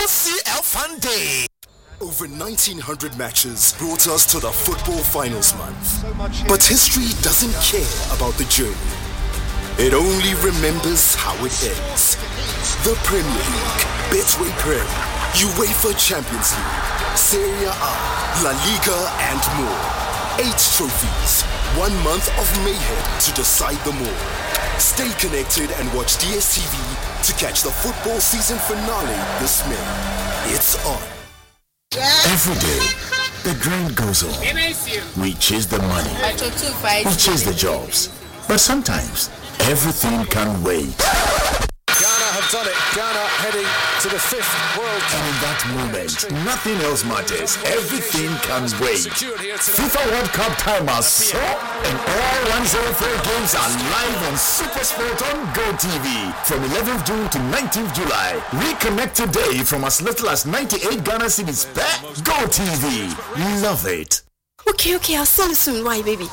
UCL Fun Day. Over 1900 matches brought us to the football finals month. But history doesn't care about the journey. It only remembers how it ends. The Premier League, Betway Prem, UEFA Champions League, Serie A, La Liga and more. 8 trophies, 1 month of mayhem to decide them all. Stay connected and watch DSTV to catch the football season finale this May. It's on. Every day, the grind goes on. We chase the money. We chase the jobs. But sometimes, everything can wait. Ghana have done it. Ghana heading to the 5th World Cup. And in that moment, nothing else matters. Everything can wait. FIFA World Cup time has so, and all 104 games are live on SuperSport on GoTV from 11th June to 19th July. Reconnect today from as little as 98 Ghana cedis per GoTV. Love it. Okay, I'll see you soon. Why, baby?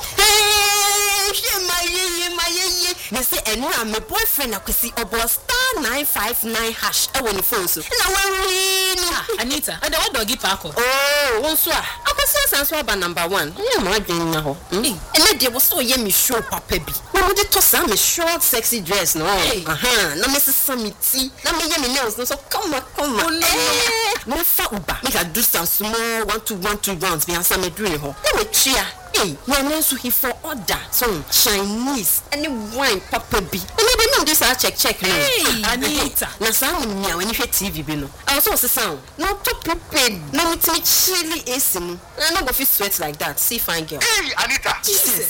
They say, and my boyfriend, I could see about *959# I want the phone. Anita, I don't doggy parko. Oh, one swap. I could say answer by number 1. Yeah, my dream now. And there was so yummy show, Papa. When would you toss a short, sexy dress? No, no, Mrs. Sammy. Now, my yummy nails. So come on. No, Fauba. Make a do some small 1-2 rounds behind some dream. Let me cheer. Hey, when I saw him for order, some Chinese, any wine, Papa B. And I didn't know this. I check. Hey, Anita. Now, sound me when you hear TV below. I also was a sound. No, to prepared. No, it's me chilly, is I don't go feel sweat like that. See, fine girl. Hey, Anita. Jesus.